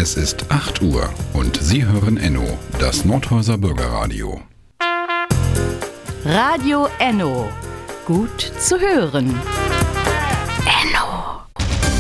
Es ist 8 Uhr und Sie hören Enno, das Nordhäuser Bürgerradio. Radio Enno. Gut zu hören. Enno.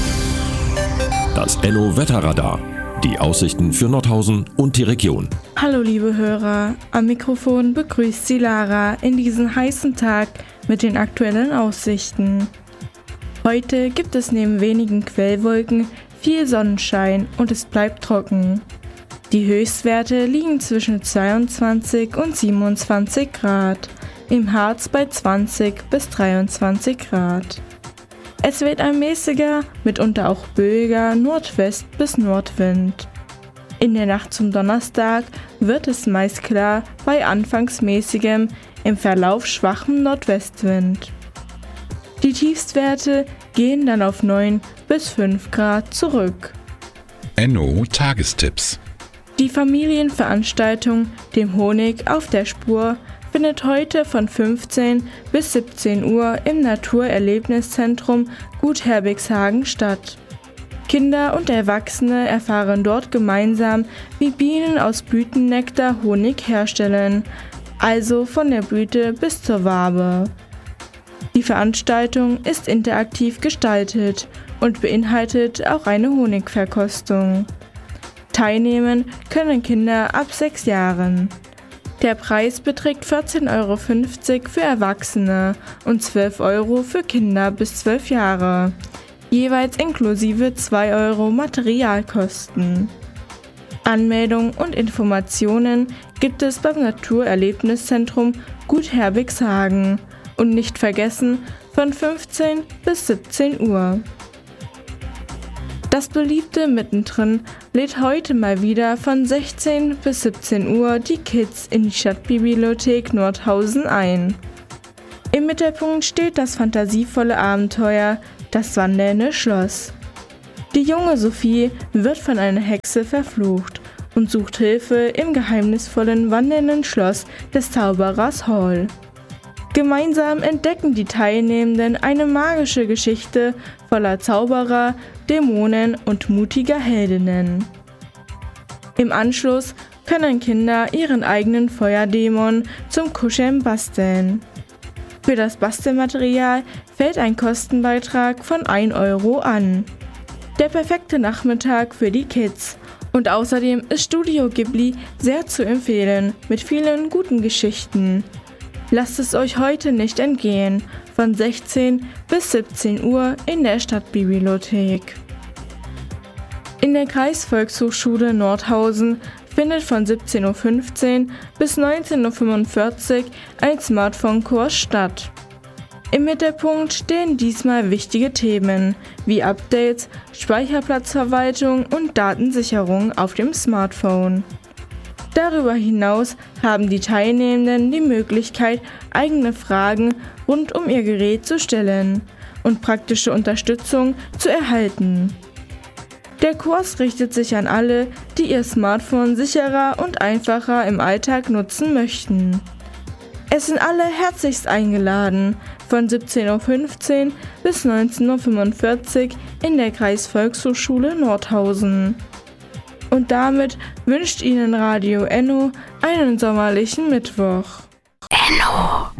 Das Enno-Wetterradar. Die Aussichten für Nordhausen und die Region. Hallo liebe Hörer, am Mikrofon begrüßt Sie Lara in diesen heißen Tag mit den aktuellen Aussichten. Heute gibt es neben wenigen Quellwolken viel Sonnenschein und es bleibt trocken. Die Höchstwerte liegen zwischen 22 und 27 Grad, im Harz bei 20 bis 23 Grad. Es weht ein mäßiger, mitunter auch böiger Nordwest- bis Nordwind. In der Nacht zum Donnerstag wird es meist klar bei anfangs mäßigem, im Verlauf schwachem Nordwestwind. Die Tiefstwerte gehen dann auf 9 bis 5 Grad zurück. Enno Tagestipps. Die Familienveranstaltung Dem Honig auf der Spur findet heute von 15 bis 17 Uhr im Naturerlebniszentrum Gut Herbigshagen statt. Kinder und Erwachsene erfahren dort gemeinsam, wie Bienen aus Blütennektar Honig herstellen, also von der Blüte bis zur Wabe. Die Veranstaltung ist interaktiv gestaltet und beinhaltet auch eine Honigverkostung. Teilnehmen können Kinder ab 6 Jahren. Der Preis beträgt 14,50 € für Erwachsene und 12 € für Kinder bis 12 Jahre, jeweils inklusive 2 € Materialkosten. Anmeldung und Informationen gibt es beim Naturerlebniszentrum Gut Herbigshagen und nicht vergessen von 15 bis 17 Uhr. Das beliebte Mittendrin lädt heute mal wieder von 16 bis 17 Uhr die Kids in die Stadtbibliothek Nordhausen ein. Im Mittelpunkt steht das fantasievolle Abenteuer Das wandelnde Schloss. Die junge Sophie wird von einer Hexe verflucht und sucht Hilfe im geheimnisvollen wandelnden Schloss des Zauberers Hall. Gemeinsam entdecken die Teilnehmenden eine magische Geschichte voller Zauberer, Dämonen und mutiger Heldinnen. Im Anschluss können Kinder ihren eigenen Feuerdämon zum Kuscheln basteln. Für das Bastelmaterial fällt ein Kostenbeitrag von 1 € an. Der perfekte Nachmittag für die Kids. Und außerdem ist Studio Ghibli sehr zu empfehlen, mit vielen guten Geschichten. Lasst es euch heute nicht entgehen, von 16 bis 17 Uhr in der Stadtbibliothek. In der Kreisvolkshochschule Nordhausen findet von 17:15 Uhr bis 19:45 Uhr ein Smartphone-Kurs statt. Im Mittelpunkt stehen diesmal wichtige Themen wie Updates, Speicherplatzverwaltung und Datensicherung auf dem Smartphone. Darüber hinaus haben die Teilnehmenden die Möglichkeit, eigene Fragen rund um ihr Gerät zu stellen und praktische Unterstützung zu erhalten. Der Kurs richtet sich an alle, die ihr Smartphone sicherer und einfacher im Alltag nutzen möchten. Es sind alle herzlichst eingeladen, von 17:15 Uhr bis 19:45 Uhr in der Kreisvolkshochschule Nordhausen. Und damit wünscht Ihnen Radio Enno einen sommerlichen Mittwoch. Enno.